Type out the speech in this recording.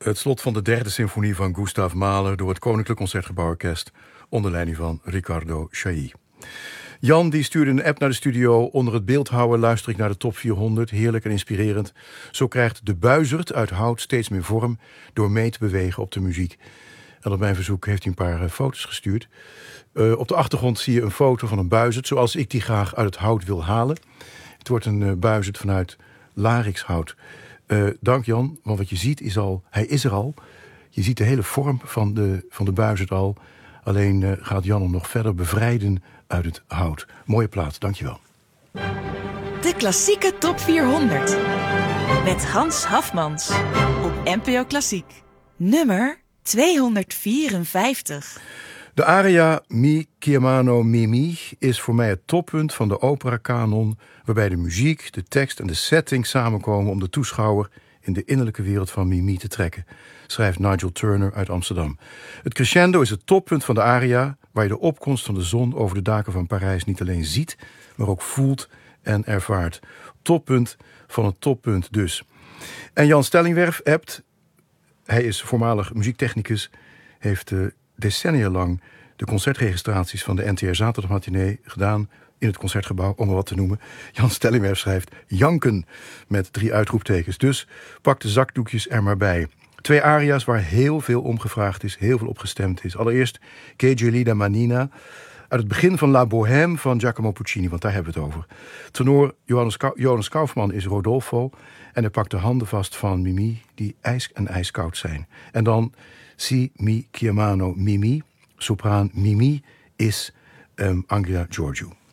Het slot van de derde symfonie van Gustav Mahler door het Koninklijk Concertgebouworkest onder leiding van Riccardo Chailly. Jan die stuurde een app naar de studio. Onder het beeldhouwen luister ik naar de top 400. Heerlijk en inspirerend. Zo krijgt de buizerd uit hout steeds meer vorm door mee te bewegen op de muziek. En op mijn verzoek heeft hij een paar foto's gestuurd. Op de achtergrond zie je een foto van een buizerd zoals ik die graag uit het hout wil halen. Het wordt een buizerd vanuit larixhout. Dank Jan, want wat je ziet is al, hij is er al. Je ziet de hele vorm van de buizerd al. Alleen gaat Jan hem nog verder bevrijden uit het hout. Mooie plaat, dankjewel. De klassieke top 400. Met Hans Hafmans. Op NPO Klassiek. Nummer 254. De aria Mi chiamano Mimi is voor mij het toppunt van de operakanon, waarbij de muziek, de tekst en de setting samenkomen om de toeschouwer in de innerlijke wereld van Mimi te trekken, schrijft Nigel Turner uit Amsterdam. Het crescendo is het toppunt van de aria, waar je de opkomst van de zon over de daken van Parijs niet alleen ziet, maar ook voelt en ervaart. Toppunt van het toppunt dus. En Jan Stellingwerf appt, hij is voormalig muziektechnicus, heeft decennia lang de concertregistraties van de NTR Zaterdagmatinee gedaan in het Concertgebouw, om er wat te noemen. Jan Stellingwerf schrijft janken met 3 uitroeptekens. Dus pak de zakdoekjes er maar bij. 2 aria's waar heel veel om gevraagd is, heel veel op gestemd is. Allereerst Che gelida manina uit het begin van La Bohème van Giacomo Puccini, want daar hebben we het over. Tenor Johannes Kaufmann is Rodolfo en hij pakt de handen vast van Mimi die ijskoud zijn. En dan Si mi chiamano Mimi, sopraan Mimi is Angela Giorgiou.